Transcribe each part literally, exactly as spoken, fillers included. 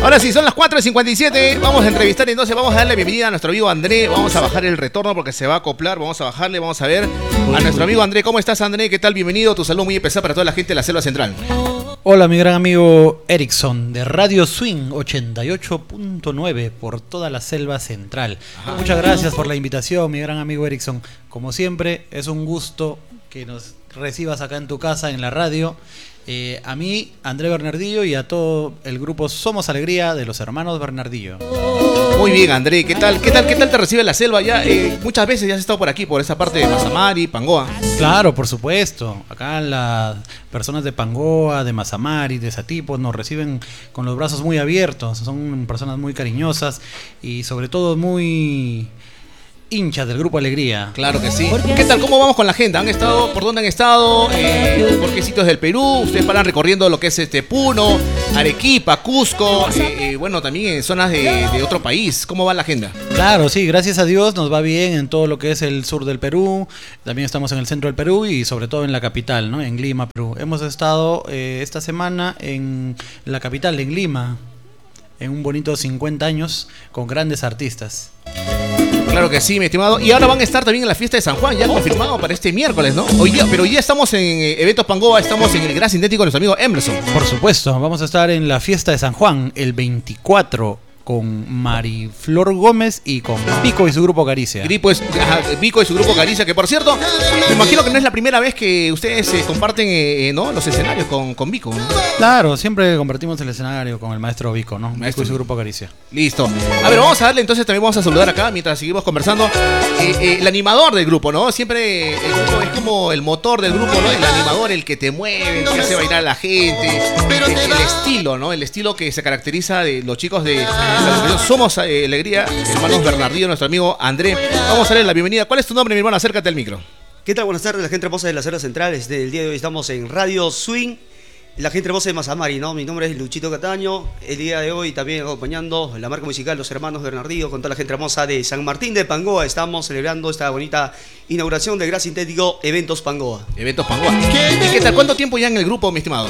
Ahora sí, son las cuatro y cincuenta y siete. Vamos a entrevistar, entonces vamos a darle bienvenida a nuestro amigo André. Vamos a bajar el retorno porque se va a acoplar. Vamos a bajarle, vamos a ver a nuestro amigo André. ¿Cómo estás, André? ¿Qué tal? Bienvenido. Tu saludo muy especial para toda la gente de la Selva Central. Hola, mi gran amigo Erickson de Radio Swing ochenta y ocho punto nueve por toda la Selva Central. Ajá. Muchas gracias por la invitación, mi gran amigo Erickson. Como siempre, es un gusto que nos recibas acá en tu casa, en la radio. Eh, a mí, André Bernardillo, y a todo el grupo Somos Alegría de los hermanos Bernardillo. Muy bien, André, ¿qué tal? ¿Qué tal? ¿Qué tal te recibe la selva? Ya eh, muchas veces ya has estado por aquí, por esa parte de Mazamari, Pangoa. Claro, por supuesto. Acá las personas de Pangoa, de Mazamari, de Satipo nos reciben con los brazos muy abiertos. Son personas muy cariñosas y sobre todo muy hinchas del Grupo Alegría. Claro que sí. ¿Qué tal? ¿Cómo vamos con la agenda? ¿Han estado? ¿Por dónde han estado? Eh, ¿Por qué sitios del Perú? Ustedes paran recorriendo lo que es este Puno, Arequipa, Cusco, eh, eh, bueno, también en zonas de, de otro país. ¿Cómo va la agenda? Claro, sí, gracias a Dios nos va bien en todo lo que es el sur del Perú. También estamos en el centro del Perú y sobre todo en la capital, ¿no? En Lima, Perú. Hemos estado eh, esta semana en la capital, en Lima, en un bonito cincuenta años con grandes artistas. Claro que sí, mi estimado. Y ahora van a estar también en la fiesta de San Juan, ya confirmado para este miércoles, ¿no? Hoy día, pero hoy día estamos en eh, Eventos Pangoa, estamos en el Gran Sintético de nuestro amigo Emerson. Por supuesto, vamos a estar en la fiesta de San Juan el veinticuatro con Mariflor Gómez y con Vico y su grupo Caricia. Gripo es, ajá, Vico y su grupo Caricia, que por cierto, me imagino que no es la primera vez que ustedes eh, comparten eh, ¿no? los escenarios con, con Vico, ¿no? Claro, siempre compartimos el escenario con el maestro Vico, ¿no? Maestro Vico y su grupo Caricia. Listo. A ver, vamos a darle entonces, también vamos a saludar acá mientras seguimos conversando. Eh, eh, el animador del grupo, ¿no? Siempre el grupo es como el motor del grupo, ¿no? El animador, el que te mueve, el que hace bailar a la gente. El, el estilo, ¿no? El estilo que se caracteriza de los chicos de Somos eh, Alegría, hermanos Bernardillo, nuestro amigo André. Vamos a darle la bienvenida. ¿Cuál es tu nombre, mi hermano? Acércate al micro. ¿Qué tal? Buenas tardes, la gente hermosa de la Selva Central. Este, el día de hoy estamos en Radio Swing, la gente hermosa de Mazamari, ¿no? Mi nombre es Luchito Cataño. El día de hoy también acompañando la marca musical Los Hermanos Bernardillo con toda la gente hermosa de San Martín de Pangoa. Estamos celebrando esta bonita inauguración del Gran Sintético Eventos Pangoa. Eventos Pangoa. ¿Y qué tal? ¿Cuánto tiempo ya en el grupo, mi estimado?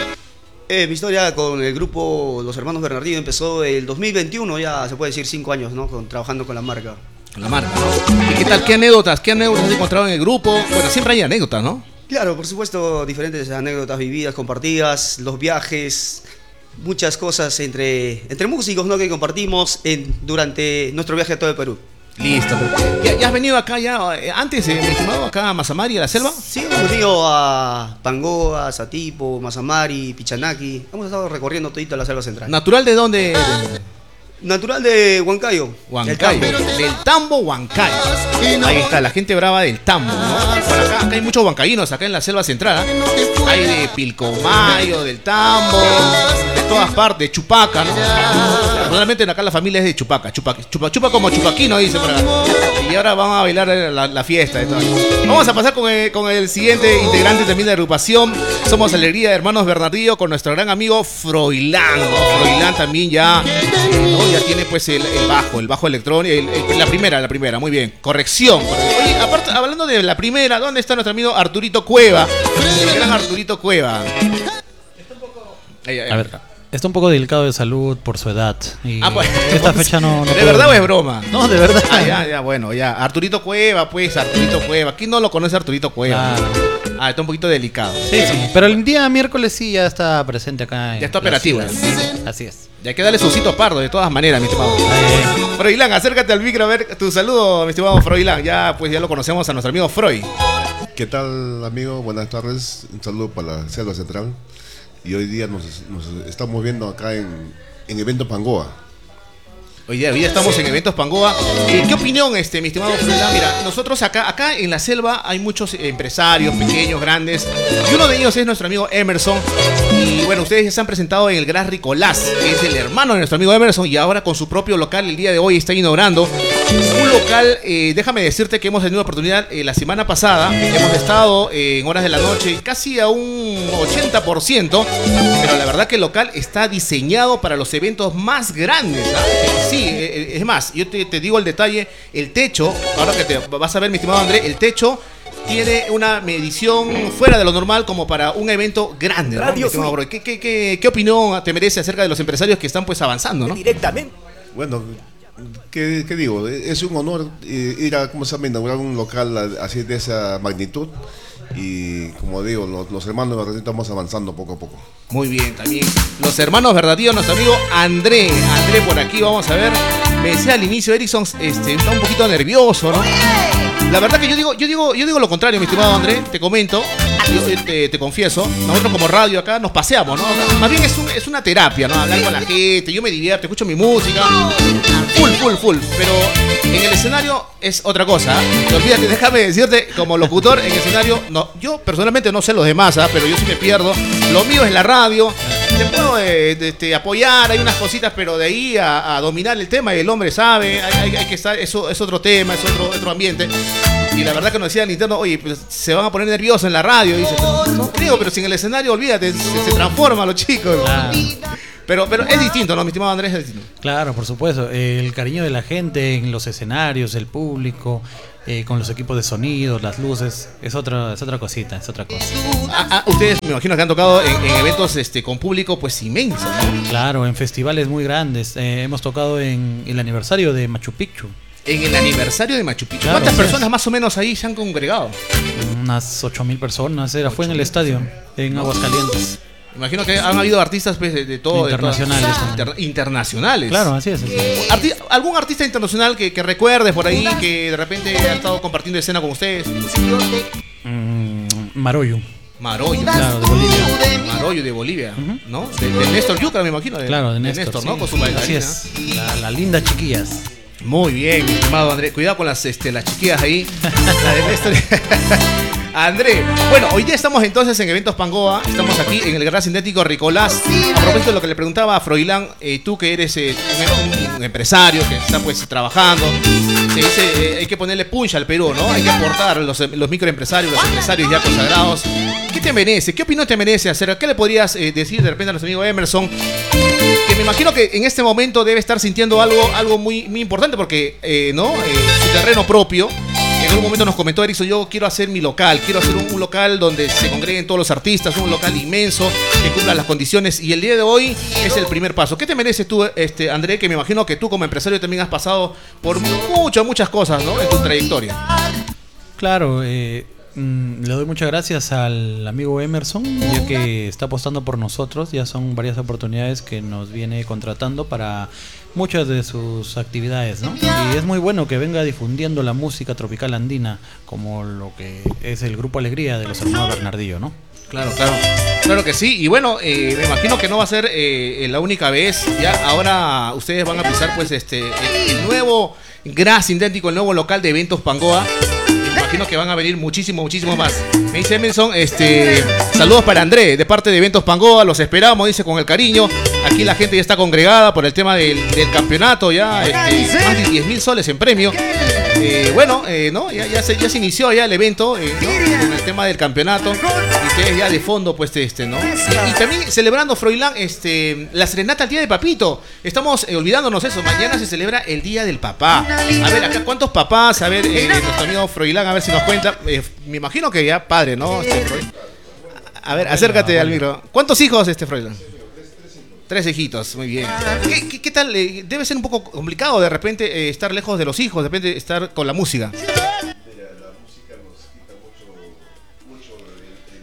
Eh, mi historia con el grupo Los Hermanos Bernardillo empezó el dos mil veintiuno, ya se puede decir cinco años, ¿no? Con, trabajando con la marca. Con la marca, ¿no? ¿Y qué tal? ¿Qué anécdotas? ¿Qué anécdotas has encontrado en el grupo? Bueno, siempre hay anécdotas, ¿no? Claro, por supuesto, diferentes anécdotas vividas, compartidas, los viajes, muchas cosas entre, entre músicos, ¿no? Que compartimos en, durante nuestro viaje a todo el Perú. Listo. ¿Ya, ya has venido acá ya eh, antes, eh, mi estimado, acá a Mazamari, a la selva? Sí, hemos venido a Pangoa, Satipo, Mazamari, Pichanaki. Hemos estado recorriendo todito la selva central. ¿Natural de dónde? Natural de Huancayo. Huancayo. Del Tambo, del Tambo Huancayo. Ahí está, la gente brava del Tambo, ¿no? Por acá, acá hay muchos huancayinos, acá en la selva central, ¿eh? Hay de Pilcomayo, del Tambo, de todas partes, de Chupaca, ¿no? Realmente acá la familia es de Chupaca, Chupaca, Chupa, Chupa como Chupaquino, dice por acá. Y ahora vamos a bailar la, la fiesta. Vamos a pasar con el, con el siguiente integrante también de la agrupación. Somos Alegría de Hermanos Bernardillo con nuestro gran amigo Froilán, ¿no? Froilán también ya, ¿no? Ya tiene pues el, el bajo, el bajo electrónico, el, el, la primera, la primera, muy bien, corrección. Oye, aparte, hablando de la primera, ¿dónde está nuestro amigo Arturito Cueva? El gran Arturito Cueva. Está un poco... Ay, ay, a ver, está un poco delicado de salud por su edad. Y ah, pues, esta fecha no... no ¿de verdad o es broma? No, de verdad. Ah, ya, ya, bueno, ya. Arturito Cueva, pues, Arturito Cueva. ¿Quién no lo conoce Arturito Cueva? Claro. Ah, está un poquito delicado. Sí, sí. Pero el día miércoles sí ya está presente acá. Ya está operativo. Así es. Ya hay que darle su cito pardo, de todas maneras, mi estimado. Eh. Froilán, acércate al micro a ver tu saludo, mi estimado Froilán. Ya, pues, ya lo conocemos a nuestro amigo Freud. ¿Qué tal, amigo? Buenas tardes. Un saludo para la Selva Central. Y hoy día nos, nos estamos viendo acá en, en Eventos Pangoa. Hoy día, hoy día estamos en Eventos Pangoa. Eh, ¿Qué opinión, este, mi estimado Froilán? Mira, nosotros acá, acá en la selva hay muchos empresarios, pequeños, grandes. Y uno de ellos es nuestro amigo Emerson. Y bueno, ustedes ya se han presentado en el Gran Ricolás, que es el hermano de nuestro amigo Emerson. Y ahora con su propio local, el día de hoy está inaugurando un local. Eh, déjame decirte que hemos tenido oportunidad eh, la semana pasada. Hemos estado eh, en horas de la noche, casi a un ochenta por ciento. Pero la verdad que el local está diseñado para los eventos más grandes, ¿no? Sí, es más, yo te, te digo el detalle, el techo, ahora que te vas a ver, mi estimado André, el techo tiene una medición fuera de lo normal como para un evento grande, ¿no? Radio estimado Freud. ¿Qué, qué, qué, ¿Qué opinión te merece acerca de los empresarios que están pues avanzando, ¿no? Directamente. Bueno, ¿qué, qué digo? Es un honor eh, ir a, ¿cómo se llama?, inaugurar un local así de esa magnitud. Y como digo, los, los hermanos de verdad estamos avanzando poco a poco. Muy bien, también los hermanos verdaderos, nuestro amigo André. André por aquí, vamos a ver. Me decía al inicio, Erickson este, está un poquito nervioso, ¿no? La verdad que yo digo, yo digo, yo digo lo contrario, mi estimado André, te comento, yo, te, te confieso, nosotros como radio acá nos paseamos, ¿no? Más bien es, un, es una terapia, ¿no? Hablar con la gente, yo me divierto, escucho mi música, full, full, full, pero en el escenario es otra cosa, ¿eh? Olvídate, déjame decirte, como locutor en el escenario, no, yo personalmente no sé los demás, ¿eh? Pero yo sí me pierdo, lo mío es la radio, te puedo eh, de, de, apoyar, hay unas cositas, pero de ahí a, a dominar el tema, y el hombre sabe, hay, hay, hay que estar, eso es otro tema, es otro, otro ambiente. Y la verdad que nos decía el interno, oye, pues se van a poner nerviosos en la radio. Y dice, no, no creo, pero si en el escenario, olvídate, se, se transforman los chicos. Claro. Pero, pero es distinto, ¿no, mi estimado Andrés? Es distinto. Claro, por supuesto. El cariño de la gente en los escenarios, el público, eh, con los equipos de sonido, las luces, es otra, es otra cosita, es otra cosa. Ah, ah, ustedes me imagino que han tocado en, en eventos este, con público pues inmenso, ¿no? Claro, en festivales muy grandes. Eh, hemos tocado en el aniversario de Machu Picchu. En el aniversario de Machu Picchu. Claro, ¿Cuántas sí. personas más o menos ahí se han congregado? Unas ocho mil personas, era, fue en el estadio, en Aguascalientes. Imagino que han habido artistas pues, de, de todo. Internacionales De todas, también. inter, internacionales. Claro, así es. Así es. Arti ¿Algún artista internacional que, que recuerdes por ahí, que de repente ha estado compartiendo escena con ustedes? Mm, Maroyu. Maroyo. Claro, de Bolivia. Maroyo de Bolivia, Ujú. ¿no? De, de Néstor Yucra, me imagino. De, Claro, de Néstor, ¿no? sí. Con su Así bailarina. es. La, la linda chiquillas. Muy bien, mi estimado André. Cuidado con las, este, las chiquillas ahí. La de Néstor. André, bueno, hoy día estamos entonces en Eventos Pangoa. Estamos aquí en el Gran Sintético Ricolás. A propósito de lo que le preguntaba a Froilán, eh, tú que eres eh, un, un empresario que está pues trabajando, te dice, eh, hay que ponerle punch al Perú, ¿no? Hay que aportar los, los microempresarios, los empresarios ya consagrados. ¿Qué te merece? ¿Qué opinión te merece hacer? ¿Qué le podrías eh, decir de repente a nuestro amigo Emerson? Que me imagino que en este momento debe estar sintiendo algo, algo muy, muy importante porque, eh, ¿no? Eh, su terreno propio. En algún momento nos comentó Erickson, yo quiero hacer mi local, quiero hacer un, un local donde se congreguen todos los artistas, un local inmenso, que cumpla las condiciones, y el día de hoy es el primer paso. ¿Qué te mereces tú, este, André, que me imagino que tú como empresario también has pasado por muchas, muchas cosas, ¿no? En tu trayectoria. Claro, eh, mm, le doy muchas gracias al amigo Emerson, ya que está apostando por nosotros. Ya son varias oportunidades que nos viene contratando para muchas de sus actividades, ¿no? Y es muy bueno que venga difundiendo la música tropical andina, como lo que es el Grupo Alegría de los hermanos Bernardillo, ¿no? Claro, claro. Claro que sí. Y bueno, eh, me imagino que no va a ser eh, la única vez. Ya ahora ustedes van a pisar pues este el, el nuevo Gran Sintético, el nuevo local de Eventos Pangoa. Me imagino que van a venir muchísimo, muchísimo más. Me dice Emerson, este, saludos para André, de parte de Eventos Pangoa, los esperamos, dice, con el cariño. Aquí la gente ya está congregada por el tema del, del campeonato, ya este, más de diez mil soles en premio. Eh, bueno, eh, ¿no? Ya, ya, se, ya se inició ya el evento, eh, ¿no? Con el tema del campeonato. Y ustedes ya de fondo, pues, este, ¿no? Y, y también celebrando, Froilán, este, la serenata al Día de Papito. Estamos eh, olvidándonos eso, mañana se celebra el Día del Papá. A ver, acá, ¿cuántos papás? A ver, eh, nuestro amigo Froilán, a ver si nos cuenta. Eh, me imagino que ya padre, ¿no? Este, Froilán. A ver, acércate al micro. ¿Cuántos hijos, este, Froilán? Tres hijitos, muy bien. ¿Qué, qué, qué tal? Eh, debe ser un poco complicado de repente eh, estar lejos de los hijos, de repente estar con la música. Mira, la música nos quita mucho, mucho el,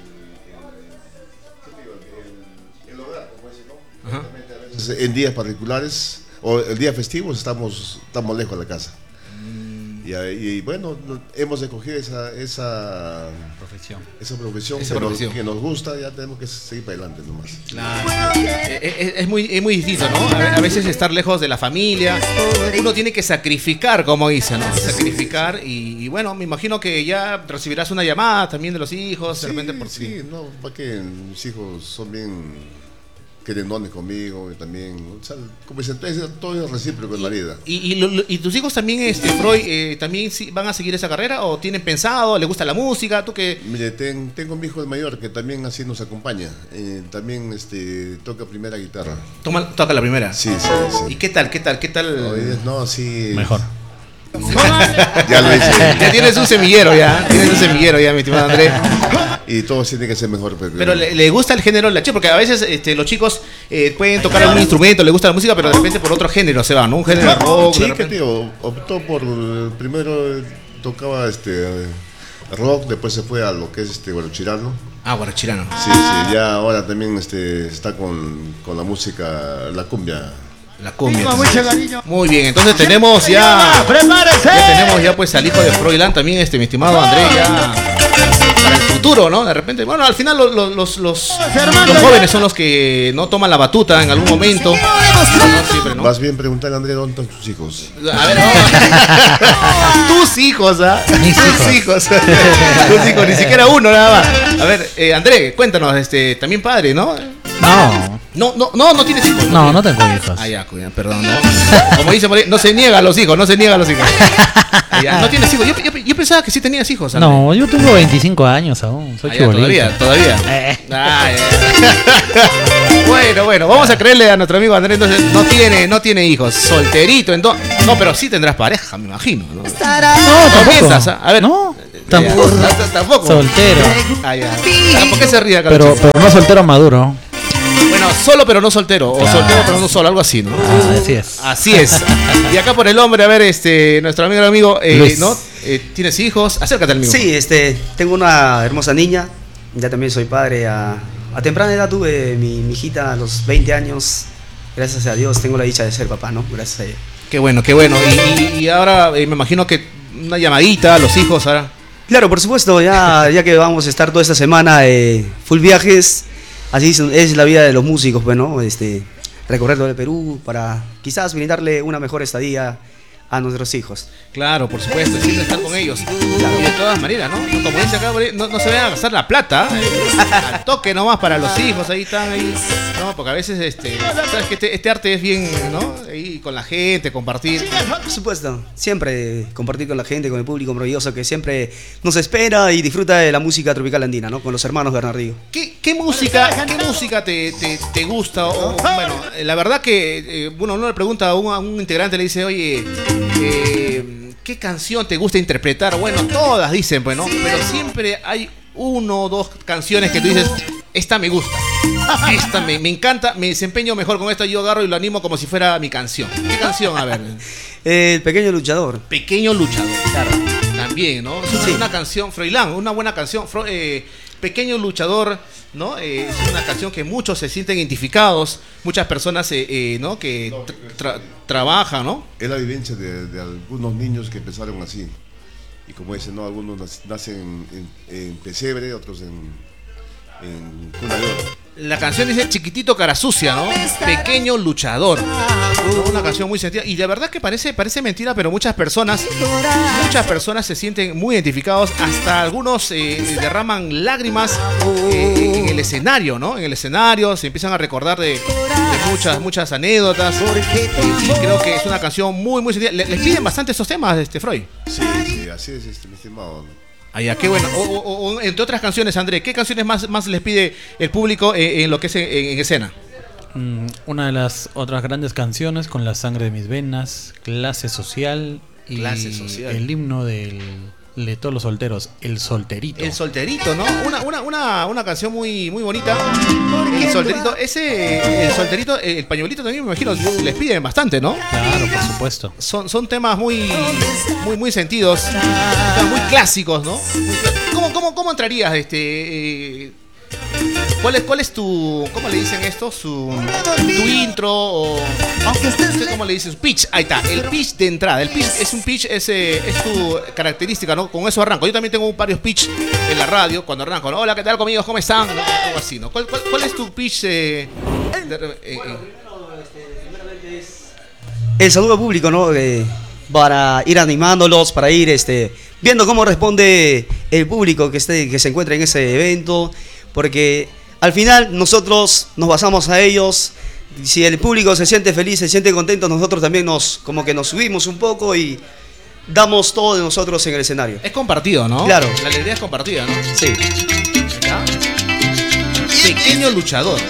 el, el, el, el hogar, como dice, ¿no? Ajá. A veces en días particulares o el día festivo estamos, estamos lejos de la casa. Y, y bueno, hemos escogido esa, esa Profesión. esa profesión, Esa que, profesión. Nos, que nos gusta, ya tenemos que seguir para adelante nomás. Claro. Eh, eh, es, muy, es muy distinto, ¿no? A, a veces estar lejos de la familia, uno tiene que sacrificar, como dice, ¿no? Sacrificar y, y bueno, me imagino que ya recibirás una llamada también de los hijos, de repente por sí, sí. no, para que mis hijos son bien querendones conmigo y también, o sea, como dicen, todo es recíproco en la vida. ¿Y, y, lo- y tus hijos también, este, Freud, eh, también sí van a seguir esa carrera o tienen pensado, les gusta la música? ¿Tú qué? Mire, ten- tengo mi hijo mayor que también así nos acompaña, eh, también este, toca primera guitarra. Toma, toca la primera. Sí, sí, sí. ¿Y qué tal? ¿Qué tal? ¿Qué No, tal? es- no, sí. Mejor. Ya lo hice. Ya tienes un semillero ya, tienes un semillero ya, mi estimado Andrés. Y todo tiene que ser mejor. Pero, Pero le, le gusta el género de la chica, porque a veces este, los chicos eh, pueden tocar algún instrumento, le gusta la música, pero de repente por otro género se van, ¿no? Un género rock. Sí, de que repente. tío, optó por eh, primero eh, tocaba este eh, rock, después se fue a lo que es este guarochirano. Ah, guarachirano. Sí, sí, ya ahora también este está con, con la música, la cumbia. La cumbia. Muy bien, entonces tenemos ya. Ya tenemos ya pues al hijo de Froilán también, este, mi estimado Andrés, ya para el futuro, ¿no? De repente, bueno, al final los, los, los, los, los jóvenes son los que no toman la batuta en algún momento. No, siempre, ¿no? Más bien preguntarle a Andrés dónde están sus hijos. A ver, no. Tus hijos, ¿ah? Mis Tus hijos. Tus hijos, ni siquiera uno nada más. A ver, eh, Andrés, cuéntanos, este, también padre, ¿no? No, No, no, no, no tienes hijos. no, no tengo hijos. Ah, ya, cuida, perdón, ¿no? Como dice por ahí, no se niega a los hijos, no se niega a los hijos. Ah, ya, no tienes hijos. Yo, yo, yo pensaba que sí tenías hijos, Andrés. No, yo tengo veinticinco años aún, soy Ah, ya, chibolito. todavía, todavía. Eh. Ah, ya. Bueno, bueno, vamos a creerle a nuestro amigo Andrés, entonces no tiene, no tiene hijos, solterito, entonces. No, pero sí tendrás pareja, me imagino, ¿no? No, tampoco. piensas, ¿ah? A ver. No, Ya, tampoco. t- tampoco. Soltero. Ah, ya. Ah, ¿por qué se ríe acá? Pero, pero no soltero maduro. Bueno, solo pero no soltero, o Claro. soltero pero no solo, algo así, ¿no? Ah, así es. Así es. Y acá por el hombre, a ver, este, nuestro amigo amigo, eh, Luis. ¿no? Eh, ¿Tienes hijos? Acércate al mío. Sí, este, tengo una hermosa niña. Ya también soy padre. A, a temprana edad tuve mi, mi hijita a los veinte años. Gracias a Dios tengo la dicha de ser papá, ¿no? Gracias a ella. Qué bueno, qué bueno. Y, y- y ahora eh, me imagino que una llamadita a los hijos ahora. Claro, por supuesto, ya, ya que vamos a estar toda esta semana eh, full viajes, así es, es la vida de los músicos, pues, ¿no? Este, recorrer todo el Perú para quizás brindarle una mejor estadía a nuestros hijos. Claro, por supuesto, siempre estar con ellos. Y de todas maneras, ¿no? Como dice acá, no, no se vayan a gastar la plata. eh, Al toque nomás para los hijos, ahí están, ahí. No, porque a veces, este, sabes que este, este arte es bien, ¿no? Ahí con la gente, compartir. Por supuesto, siempre compartir con la gente, con el público maravilloso que siempre nos espera y disfruta de la música tropical andina, ¿no? Con los hermanos Bernardillo. ¿Qué, qué música, qué música te, te, te gusta? O, bueno, eh, la verdad que, eh, bueno, uno le pregunta a un, a un integrante, le dice, oye, eh, ¿qué canción te gusta interpretar? Bueno, todas dicen, pues, ¿no? Pero siempre hay uno o dos canciones que tú dices, esta me gusta, esta me, me encanta, me desempeño mejor con esta, yo agarro y lo animo como si fuera mi canción. ¿Qué canción? A ver. El pequeño luchador. Pequeño luchador. También, ¿no? Es una, Sí. una canción, Froilán, una buena canción. Fro- eh, Pequeño luchador, ¿no? Eh, es una canción que muchos se sienten identificados, muchas personas, eh, eh, ¿no? Que tra- trabajan, ¿no? Es la vivencia de, de algunos niños que empezaron así. Y como dicen, ¿no? Algunos nac- nacen en, en pesebre, otros en, en cuna de oro. La canción dice Chiquitito cara sucia, ¿no? Pequeño luchador. ¿No? Una canción muy sentida. Y de verdad que parece, parece mentira, pero muchas personas, muchas personas se sienten muy identificados. Hasta algunos eh, derraman lágrimas eh, en el escenario, ¿no? En el escenario se empiezan a recordar de, de muchas, muchas anécdotas. Y, y creo que es una canción muy, muy sentida. Le- Les piden bastante esos temas, este Freud. Sí, sí, así es, este, mi estimado. Ah, ya, qué bueno. O, o- o, entre otras canciones, André, ¿qué canciones más, más les pide el público en, en lo que es en, en escena? Mm, Una de las otras grandes canciones, Con la sangre de mis venas, Clase social y Clase social. el himno del, de todos los solteros, El solterito. El solterito, ¿no? Una, una, una, una canción muy, muy bonita. El solterito, ese, el solterito, el pañuelito también me imagino, les piden bastante, ¿no? Claro, por supuesto. Son, son temas muy, muy, muy sentidos, temas muy clásicos, ¿no? Muy clá- ¿Cómo, cómo, cómo entrarías, este? eh, ¿Cuál es, cuál es tu, cómo le dicen esto? Su, tu intro o no sé cómo le dicen, su pitch. Ahí está, el pitch de entrada. El pitch es un pitch, es, eh, es tu característica, ¿no? Con eso arranco. Yo también tengo varios pitch en la radio cuando arranco, ¿no? Hola, ¿qué tal, amigos? ¿Cómo están? ¿No? Algo así, ¿no? ¿Cuál, cuál, cuál es tu pitch? Eh, de- eh, eh, El saludo público, ¿no? Eh, para ir animándolos, para ir este, viendo cómo responde el público que, esté, que se encuentra en ese evento, porque al final nosotros nos basamos a ellos. Si el público se siente feliz, se siente contento, nosotros también nos como que nos subimos un poco y damos todo de nosotros en el escenario. es compartido, ¿no? Claro. La alegría es compartida, ¿no? Sí. Acá. Pequeño luchador.